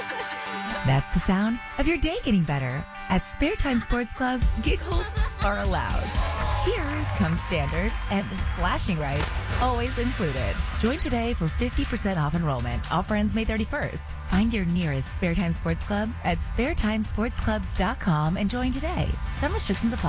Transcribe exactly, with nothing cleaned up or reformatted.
That's the sound of your day getting better. At Spare Time Sports Clubs, giggles are allowed. Cheers comes standard, and the splashing rights always included. Join today for fifty percent off enrollment. Offer ends May thirty-first. Find your nearest Spare Time Sports Club at spare time sports clubs dot com and join today. Some restrictions apply.